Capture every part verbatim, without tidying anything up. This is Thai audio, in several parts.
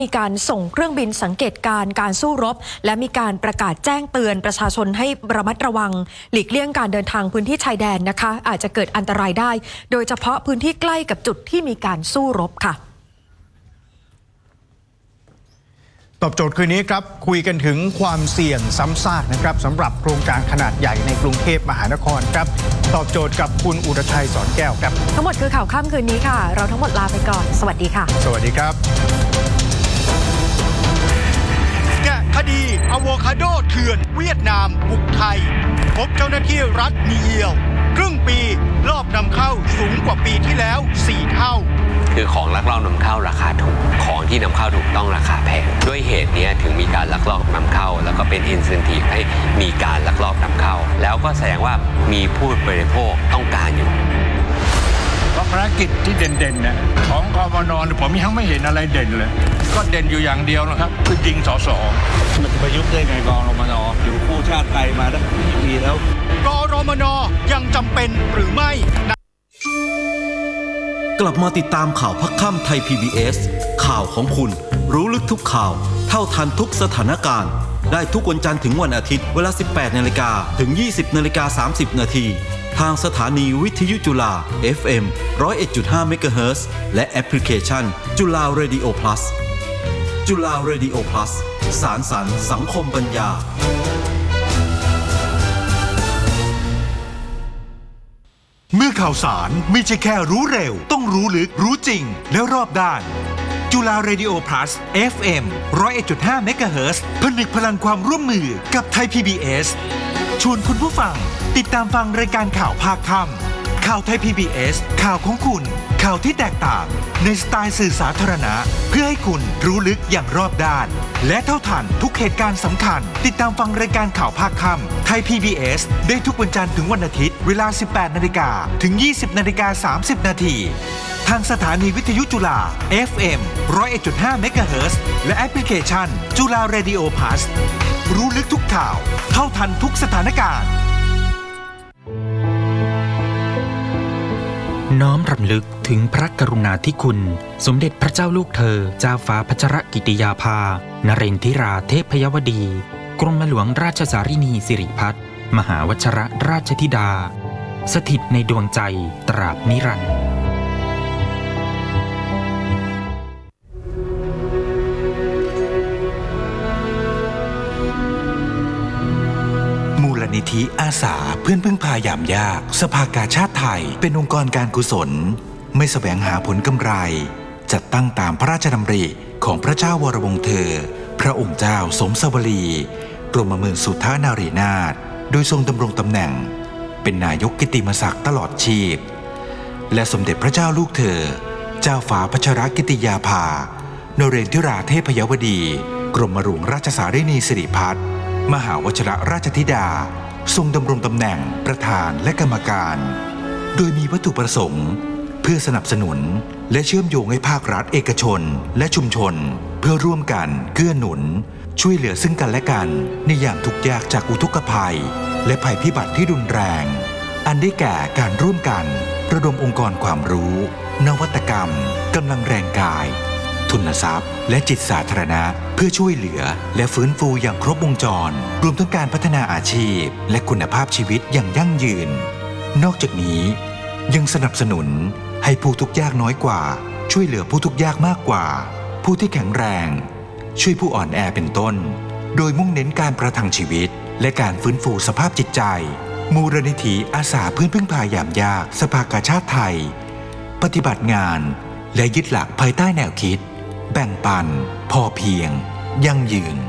มีการส่งเครื่องบินสังเกตการณ์การสู้รบและมีการประกาศแจ้งเตือนประชาชนให้ระมัดระวังหลีกเลี่ยงการเดินทางพื้นที่ชายแดนนะคะอาจจะเกิดอันตรายได้โดยเฉพาะพื้นที่ใกล้กับจุดที่มีการสู้รบค่ะตอบโจทย์คืนนี้ครับคุยกันถึงความเสี่ยงซ้ำซากนะครับสำหรับโครงการขนาดใหญ่ในกรุงเทพมหานครครับตอบโจทย์กับคุณอุรชัยสอนแก้วครับทั้งหมดคือข่าวค่ำคืนนี้ค่ะเราทั้งหมดลาไปก่อนสวัสดีค่ะสวัสดีครับแกะคดีอะโวคาโดเถื่อนเวียดนามบุกไทยพบเจ้าหน้าที่รัฐมีเอี่ยวครึ่งปีรอบนำเข้าสูงกว่าปีที่แล้วสี่เท่าคือของลักลอบนำเข้าราคาถูกของที่นำเข้าถูกต้องราคาแพงด้วยเหตุนี้ถึงมีการลักลอบนำเข้าแล้วก็เป็นอินเซนทีฟให้มีการลักลอบนำเข้าแล้วก็แสดงว่ามีผู้บริโภคต้องการอยู่ภารกิจที่เด่นๆเนี่ยของกมน.ผมยังไม่เห็นอะไรเด่นเลยก็เด่นอยู่อย่างเดียวนะครับคือยิงสสมันจะประยุกต์ได้ไงกรมน.อยู่คู่ชาติไทยมาตั้งกี่ปีแล้วกรมน.ยังจำเป็นหรือไม่กลับมาติดตามข่าวพักค่ำไทย พี บี เอส ข่าวของคุณรู้ลึกทุกข่าวเท่าทันทุกสถานการณ์ได้ทุกวันจันทร์ถึงวันอาทิตย์เวลา สิบแปดนาฬิกา ถึง ยี่สิบนาฬิกาสามสิบนาทีทางสถานีวิทยุจุฬา เอฟ เอ็ม หนึ่งศูนย์เอ็ดจุดห้า เมกะเฮิรตซ์และแอปพลิเคชันจุฬา Radio Plus จุฬา Radio Plus สารสรรค์สังคมปัญญาเมื่อข่าวสารไม่ใช่แค่รู้เร็วต้องรู้ลึกรู้จริงและรอบด้านจุฬา Radio Plus เอฟ เอ็ม หนึ่งศูนย์เอ็ดจุดห้า เมกะเฮิรตซ์ผนึกพลังความร่วมมือกับไทย พี บี เอส ชวนคุณผู้ฟังติดตามฟังรายการข่าวภาคค่ำข่าวไทย พี บี เอส ข่าวของคุณข่าวที่แตกต่างในสไตล์สื่อสาธารณะเพื่อให้คุณรู้ลึกอย่างรอบด้านและเท่าทันทุกเหตุการณ์สำคัญติดตามฟังรายการข่าวภาคค่ำไทย พี บี เอส ได้ทุกวันจันทร์ถึงวันอาทิตย์เวลา สิบแปดนาฬิกา ถึง ยี่สิบนาฬิกาสามสิบนาทีทางสถานีวิทยุจุฬา เอฟ เอ็ม หนึ่งศูนย์เอ็ดจุดห้า เมกะเฮิรตซ์และแอปพลิเคชันจุฬา Radio Plus รู้ลึกทุกข่าวเท่าทันทุกสถานการณ์น้อมรำลึกถึงพระกรุณาธิคุณสมเด็จพระเจ้าลูกเธอเจ้าฟ้าพัชรกิติยาภานเรนทิราเทพยวดีกรมหลวงราชสารินีสิริพัฒน์มหาวชรราชธิดาสถิตในดวงใจตราบนิรันดร์มูลนิธิอาสาเพื่อนพึ่งพายามยากสภากาชาติไทยเป็นองค์กรการกุศลไม่แสวงหาผลกำไรจัดตั้งตามพระราชดำริของพระเจ้าวรวงศ์เธอพระองค์เจ้าสมสวลีกรมหมื่นสุทธานารีนาถโดยทรงดำรงตำแหน่งเป็นนายกกิตติมศักดิ์ตลอดชีพและสมเด็จพระเจ้าลูกเธอเจ้าฟ้าพัชรกิติยาภานเรนทิราเทพยวดีกรมหลวงราชสารินีสิริพัฒน์มหาวชรราชธิดาทรงดำรงตำแหน่งประธานและกรรมการโดยมีวัตถุประสงค์เพื่อสนับสนุนและเชื่อมโยงให้ภาครัฐเอกชนและชุมชนเพื่อร่วมกันเกื้อหนุนช่วยเหลือซึ่งกันและกันในยามทุกข์ยากจากอุทกภัยและภัยพิบัติที่รุนแรงอันได้แก่การร่วมกันระดมองค์กรความรู้นวัตกรรมกำลังแรงกายทุนทรัพย์และจิตสาธารณะเพื่อช่วยเหลือและฟื้นฟูอย่างครบวงจรรวมทั้งการพัฒนาอาชีพและคุณภาพชีวิตอย่างยั่งยืนนอกจากนี้ยังสนับสนุนให้ผู้ทุกข์ยากน้อยกว่าช่วยเหลือผู้ทุกข์ยากมากกว่าผู้ที่แข็งแรงช่วยผู้อ่อนแอเป็นต้นโดยมุ่งเน้นการประทังชีวิตและการฟื้นฟูสภาพจิตใจมูลนิธิอาสาเพื่อนพึ่งพายามยากสภากาชาติไทยปฏิบัติงานและยึดหลักภายใต้แนวคิดแบ่งปันพอเพียงยั่งยืน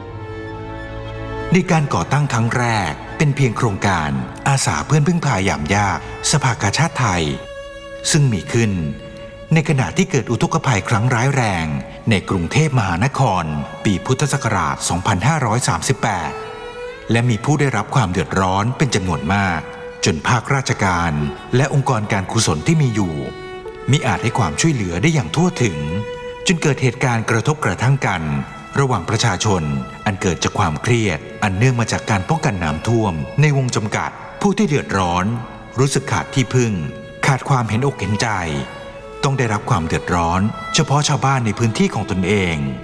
ในการก่อตั้งครั้งแรกเป็นเพียงโครงการอาสาเพื่อนพึ่งพายามยากสภากาชาติไทยซึ่งมีขึ้นในขณะที่เกิดอุทกภัยครั้งร้ายแรงในกรุงเทพมหานครปีพุทธศักราช สองพันห้าร้อยสามสิบแปด และมีผู้ได้รับความเดือดร้อนเป็นจำนวนมากจนภาคราชการและองค์กรการกุศลที่มีอยู่มิอาจให้ความช่วยเหลือได้อย่างทั่วถึงจนเกิดเหตุการณ์กระทบกระทั่งกันระหว่างประชาชนอันเกิดจากความเครียดอันเนื่องมาจากการป้องกันน้ำท่วมในวงจำกัดผู้ที่เดือดร้อนรู้สึกขาดที่พึ่งขาดความเห็นอกเห็นใจต้องได้รับความเดือดร้อนเฉพาะชาวบ้านในพื้นที่ของตนเอง